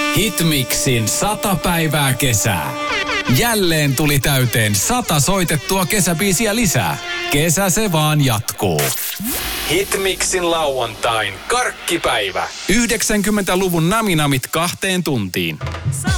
Hitmixin 100 päivää kesää. Jälleen tuli täyteen 100 soitettua kesäbiisiä lisää. Kesä se vaan jatkuu. Hitmixin lauantain karkkipäivä. 90-luvun naminamit 2 tuntiin.